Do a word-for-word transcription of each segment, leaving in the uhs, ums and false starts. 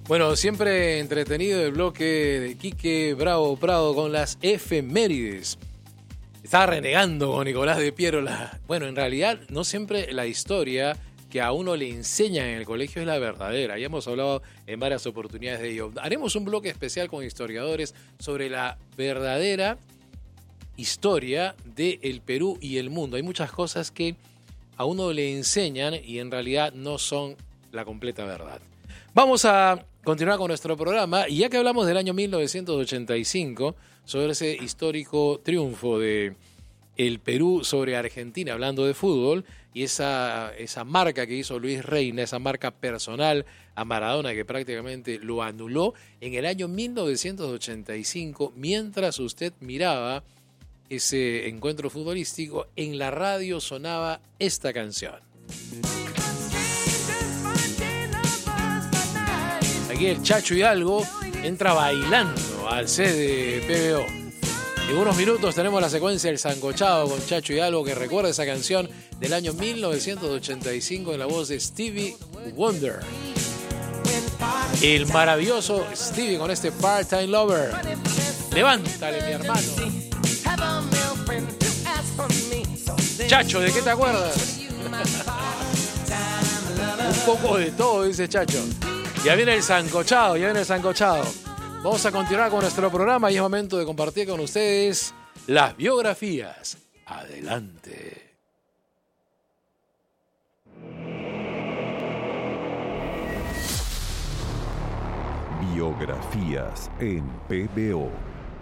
Bueno, siempre entretenido el bloque de Quique Bravo Prado con las efemérides. Estaba renegando con Nicolás de Piero. La... Bueno, en realidad no siempre la historia que a uno le enseñan en el colegio es la verdadera. Ya hemos hablado en varias oportunidades de ello. Haremos un bloque especial con historiadores sobre la verdadera historia del Perú y el mundo. Hay muchas cosas que a uno le enseñan y en realidad no son la completa verdad. Vamos a continuar con nuestro programa y ya que hablamos del año mil novecientos ochenta y cinco, sobre ese histórico triunfo de el Perú sobre Argentina, hablando de fútbol, y esa, esa marca que hizo Luis Reina, esa marca personal a Maradona que prácticamente lo anuló en el año mil novecientos ochenta y cinco, mientras usted miraba ese encuentro futbolístico, en la radio sonaba esta canción. Aquí el Chacho Hidalgo entra bailando al set de P B O. En unos minutos tenemos la secuencia del sancochado con Chacho Hidalgo, que recuerda esa canción del año mil novecientos ochenta y cinco en la voz de Stevie Wonder. El maravilloso Stevie con este Part-Time Lover. Levántale, mi hermano. Chacho, ¿de qué te acuerdas? Un poco de todo, dice Chacho. Ya viene el sancochado, ya viene el sancochado. Vamos a continuar con nuestro programa y es momento de compartir con ustedes las biografías. Adelante. Biografías en P B O.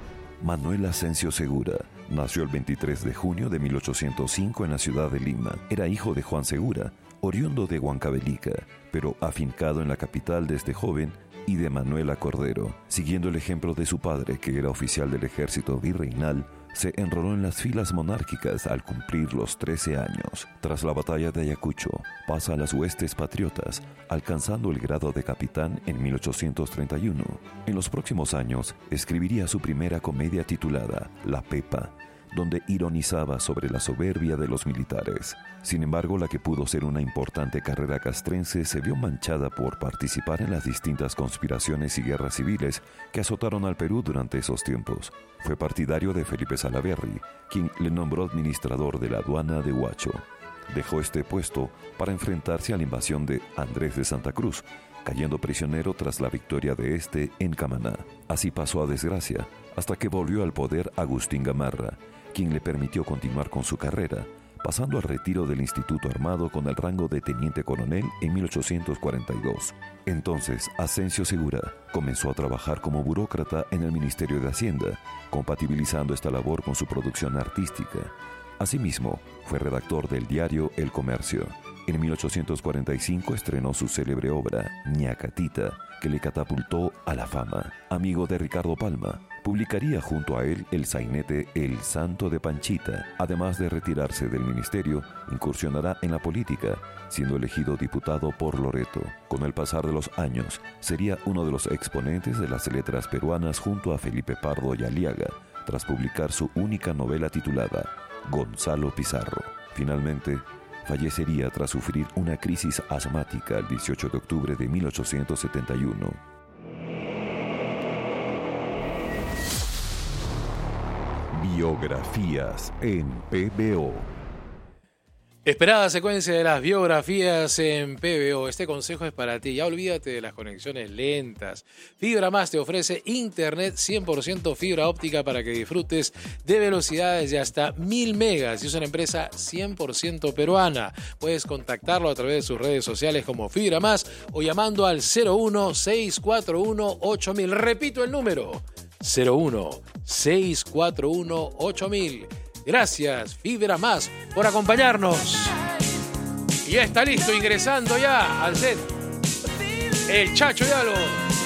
Manuel Asensio Segura nació el veintitrés de junio de mil ochocientos cinco en la ciudad de Lima. Era hijo de Juan Segura, oriundo de Huancavelica, pero afincado en la capital desde joven, y de Manuela Cordero. Siguiendo el ejemplo de su padre, que era oficial del ejército virreinal, se enroló en las filas monárquicas al cumplir los trece años. Tras la batalla de Ayacucho, pasa a las huestes patriotas, alcanzando el grado de capitán en mil ochocientos treinta y uno. En los próximos años, escribiría su primera comedia titulada La Pepa, donde ironizaba sobre la soberbia de los militares. Sin embargo, la que pudo ser una importante carrera castrense se vio manchada por participar en las distintas conspiraciones y guerras civiles que azotaron al Perú durante esos tiempos. Fue partidario de Felipe Salaverry, quien le nombró administrador de la aduana de Huacho. Dejó este puesto para enfrentarse a la invasión de Andrés de Santa Cruz, cayendo prisionero tras la victoria de este en Camaná. Así pasó a desgracia, hasta que volvió al poder Agustín Gamarra, quien le permitió continuar con su carrera, pasando al retiro del Instituto Armado con el rango de teniente coronel en mil ochocientos cuarenta y dos. Entonces, Asensio Segura comenzó a trabajar como burócrata en el Ministerio de Hacienda, compatibilizando esta labor con su producción artística. Asimismo, fue redactor del diario El Comercio. En mil ochocientos cuarenta y cinco estrenó su célebre obra, Ñacatita, que le catapultó a la fama. Amigo de Ricardo Palma, publicaría junto a él el sainete El Santo de Panchita. Además de retirarse del ministerio, incursionará en la política, siendo elegido diputado por Loreto. Con el pasar de los años, sería uno de los exponentes de las letras peruanas junto a Felipe Pardo y Aliaga, tras publicar su única novela titulada Gonzalo Pizarro. Finalmente, fallecería tras sufrir una crisis asmática el dieciocho de octubre de mil ochocientos setenta y uno. Biografías en P B O. Esperada secuencia de las biografías en P B O. Este consejo es para ti. Ya olvídate de las conexiones lentas. Fibra Más te ofrece internet cien por ciento fibra óptica para que disfrutes de velocidades de hasta mil megas. Y es una empresa cien por ciento peruana. Puedes contactarlo a través de sus redes sociales como Fibra Más o llamando al cero uno seis cuatro uno ocho mil. Repito el número. cero uno seis cuatro uno ocho mil. Gracias, Fibra Más, por acompañarnos. Y ya está listo, ingresando ya al set, el Chacho Hidalgo.